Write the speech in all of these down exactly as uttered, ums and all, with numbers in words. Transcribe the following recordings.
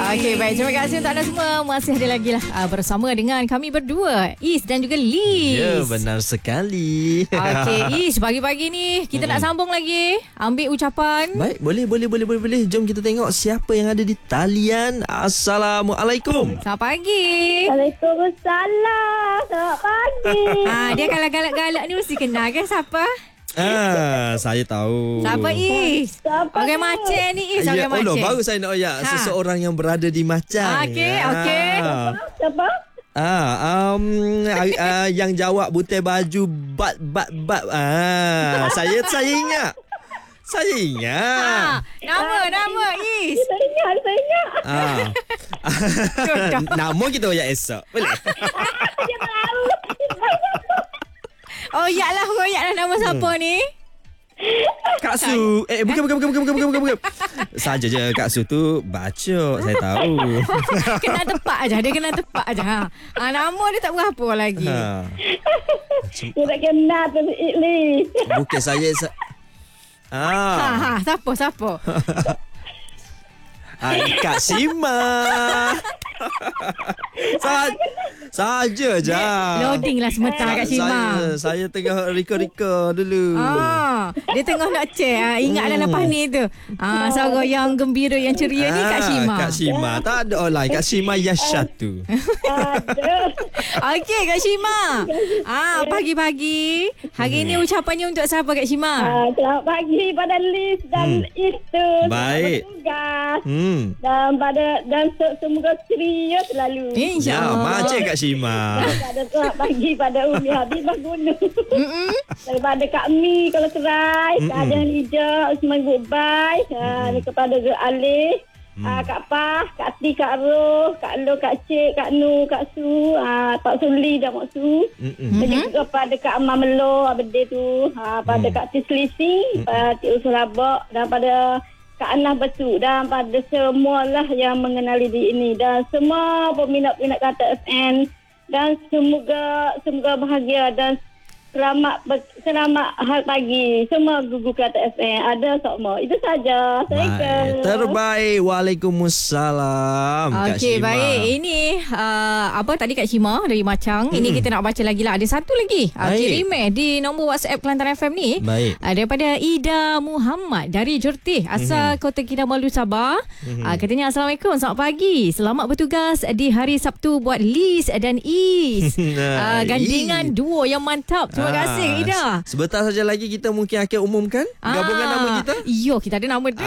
Okey, baik. Terima kasih untuk anda semua. Masih ada lagi lah uh, bersama dengan kami berdua, Is dan juga Liz. Ya, benar sekali. Okey, Is, pagi-pagi ni kita hmm. nak sambung lagi. Ambil ucapan. Baik, boleh, boleh, boleh, boleh, boleh. Jom kita tengok siapa yang ada di talian. Assalamualaikum. Selamat pagi. Waalaikumsalam. Selamat pagi. Ah, dia kalau galak-galak ni mesti kenal kan siapa? Ah, saya tahu. Siapa Is? Siapa Orang tu? Maceh ni Is, Ya orang Allah, Maceh. baru saya nak oyak. Ha. Seseorang yang berada di Macang. Okey, okey. Siapa? Ah, um, uh, uh, yang jawab butai baju bat bat bat. Ah, saya saya ingat. Saya ingat. Ah, nama, nama Is. Saya ingat, saya ingat. Ah. Nama kita oyak esok. Boleh? Dia tahu. Oh, yaklah, royak lah nama siapa Hmm. ni? Kak Su. Eh, bukan, bukan, bukan, bukan, bukan, bukan, bukan. Saja je Kak Su tu bacok. Saya tahu. Kena tepat aja, dia kena tepat aja. Ha. Ah, nama dia tak berapa lagi. Ha. Dia tak kenal tu Ikli. Bukan saya. Sa- Ha, ah. ha, siapa, siapa? Ah, Kak Sima. Sa- saja je. Loading lah sebentar Kak Sima. Saya, saya tengah reka-reka dulu. Ah, dia tengah nak check. Ah, ingatlah lepas ni tu. Ah, suara yang gembira, yang ceria ni Kak Sima. Kak Sima. Tak ada orang lain. Kak Sima Yashatu. Ada. Okey Kak Sima. Ah, pagi-pagi. Hari ni ucapannya untuk siapa Kak Sima? Ah, selamat pagi pada Liz dan Hmm. Itu. Baik. Tugas. Hmm. Dan pada dan se- semoga ceria selalu. Ya, InsyaAllah. macam Kak Sima. Pada selamat pagi pada Umi Habibah Gunung. Mm-mm. Daripada Kak Mi kalau Kerai, Mm-mm. Kak Adan Lija, Usman Goodbye, uh, kepada Ge Alif, uh, Kak Pah, Kak Ti, Kak Roh, Kak Lo, Kak Cik, Kak Nu, Kak Su, uh, Pak Suli dan Mak Su. Mm-mm. Dan juga pada Kak Amah Melo, Abede tu, uh, pada Mm. Kak Tislisi, pada Tik Usul Abak, dan pada Kak Anah Batu, dan pada semualah yang mengenali di ini, dan semua peminat-peminat Kata F M, dan semoga semoga bahagia dan selamat ber- selamat hari pagi semua gugu Kata F M ada semua. Itu saja. Baik. Assalamualaikum. Terbaik. Waalaikumsalam. Kak Okey, Sima. baik. Ini uh, apa tadi Kak Sima dari Macang. Hmm. Ini kita nak baca lagi lah. Ada satu lagi. Uh, Baik. kirim eh di nombor WhatsApp Kelantan F M ni. Baik. Uh, daripada Ida Muhammad dari Jertih, asal Mhm. Kota Kinabalu, Sabah. Mhm. Uh, katanya Assalamualaikum, selamat pagi. Selamat bertugas di hari Sabtu buat Liz dan Is. uh, Nah, gandingan Is. duo yang mantap. Terima Ah, kasih Ida. Sebentar saja lagi kita mungkin akan umumkan gabungan Ah, nama kita. Ya, kita ada nama dia.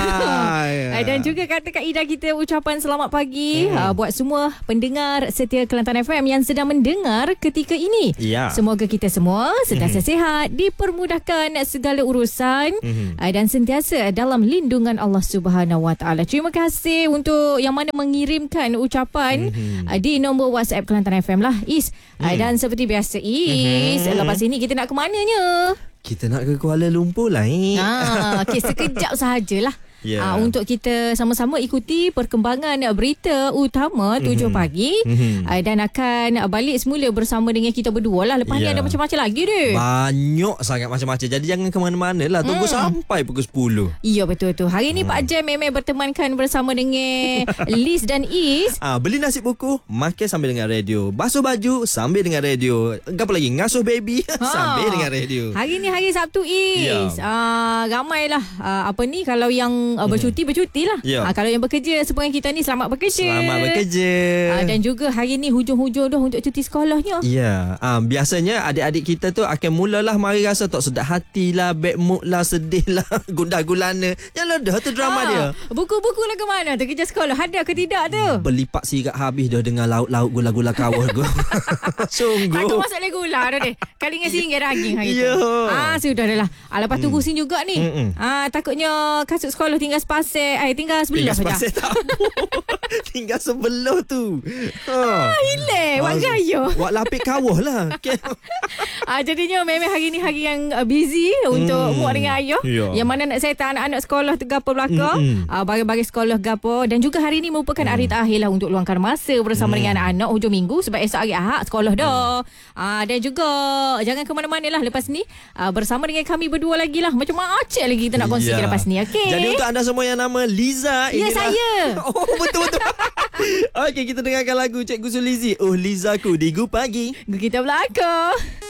Ah, ya. Ah, dan juga kata Kak Ida kita ucapan selamat pagi hmm. uh, buat semua pendengar setia Kelantan F M yang sedang mendengar ketika ini. Ya. Semoga kita semua sentiasa hmm. sihat, dipermudahkan segala urusan Mhm. uh, dan sentiasa dalam lindungan Allah Subhanahu Wa Taala. Terima kasih untuk yang mana mengirimkan ucapan Mhm. uh, di nombor WhatsApp Kelantan F M lah Is. Uh, Hmm. dan seperti biasa Is, Mhm. lepas ini kita nak ke mananya? Kita nak ke Kuala Lumpur lah. Eh. Ah, okey, sekejap sahajalah. Ya. Uh, untuk kita sama-sama ikuti perkembangan berita utama tujuh Mhm. pagi Mhm. uh, dan akan balik semula bersama dengan kita berdua lah. Lepas Ya. ni ada macam-macam lagi deh. Banyak sangat macam-macam. Jadi jangan ke mana-mana lah. Tunggu Hmm. sampai pukul sepuluh. Ya, betul tu. Hari ni Hmm. Pak Jam memang bertemankan bersama dengan Liz dan Is. Ah, beli nasi buku, makan sambil dengan radio. Basuh baju sambil dengan radio. Apa lagi? Ngasuh baby sambil dengan radio. Hari ni hari Sabtu Is. Ya. Ah, ramailah ah, apa ni kalau yang ah, bercuti bercuti lah. Ya. Ah, kalau yang bekerja sepanjang kita ni selamat bekerja. Selamat bekerja. Ah, dan juga hari ni hujung-hujung dah untuk cuti sekolahnya. Ya, ah, biasanya adik-adik kita tu akan mulalah mari rasa tak sedap hati lah, bad mood lah, sedih lah, gundah gulana. Yang dah tu drama Ah, dia. Buku-buku lah ke mana tu? Kerja sekolah ada ke tidak tu? Belipak sirat habis dah dengan lauk-lauk gula-gula kawah tu. Sungguh. Takut masuk lagi gula dah deh. Kali dengan singgah daging hari Ya. tu. Ah, sudah dah lah. Ah, lepas tu Hmm. pusing juga ni. Mm-mm. Ah, takutnya kasut sekolah tinggal sepasir. Eh, tinggal sebelah Tinggal saja. sepasir tak tinggal sebelah tu. Ha. Hilang, buat gaya. Buat lapik kawah lah. Okay. Ah, jadinya memang hari ni hari yang uh, busy untuk Hmm. muak dengan ayah. Ya. Yang mana nak settle anak-anak sekolah tu gapo belaka. Mm-mm. Ah, bagi-bagi sekolah gapo. Dan juga hari ni merupakan hari terakhir lah untuk luangkan masa bersama Mm. dengan anak-anak hujung minggu. Sebab esok hari Ahad sekolah dah. Ah, dan juga jangan ke mana-mana lah lepas ni. Ah, bersama dengan kami berdua lagi lah. Macam macam lagi kita nak kongsikan Ya. lepas ni. Okey. Jadi untuk anda semua yang nama Liza. Ya, saya. Oh, betul-betul. Okey, kita dengarkan lagu Cikgu Sulizi. Oh, Lizaku di Gu Pagi. Kita belakang.